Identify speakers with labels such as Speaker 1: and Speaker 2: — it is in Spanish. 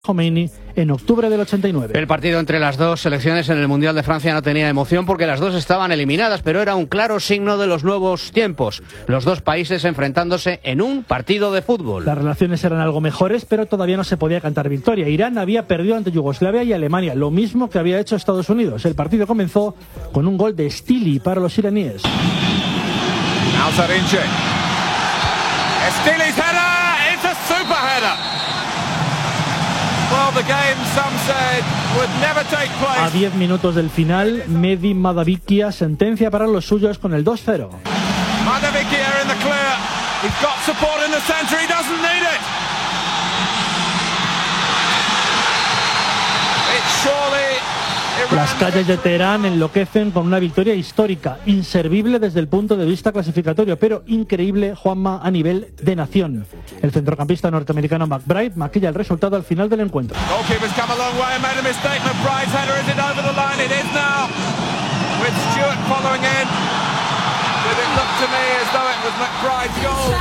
Speaker 1: Khomeini en octubre del 89.
Speaker 2: El partido entre las dos selecciones en el Mundial de Francia no tenía emoción porque las dos estaban eliminadas, pero era un claro signo de los nuevos tiempos. Los dos países enfrentándose en un partido de fútbol.
Speaker 1: Las relaciones eran algo mejores, pero todavía no se podía cantar victoria. Irán había perdido ante Yugoslavia y Alemania, lo mismo que había hecho Estados Unidos. El partido comenzó con un gol de Stili para los iraníes.
Speaker 3: Stili's header, it's a super header. Well, the game, some said, would never take place.
Speaker 1: A 10 minutos del final, Mehdi Madavikia sentencia para los suyos con el 2-0.
Speaker 3: Madavikia in the clear. He's got support in the centre, he doesn't need it. It's surely
Speaker 1: Las calles de Teherán enloquecen con una victoria histórica, inservible desde el punto de vista clasificatorio, pero increíble, Juanma, a nivel de nación. El centrocampista norteamericano McBride maquilla el resultado al final del encuentro.
Speaker 3: Goalkeeper's come a long way and made a mistake. McBride's header, is it over the line? It is now. With Stewart following in. Did it look to me as though it was McBride's goal?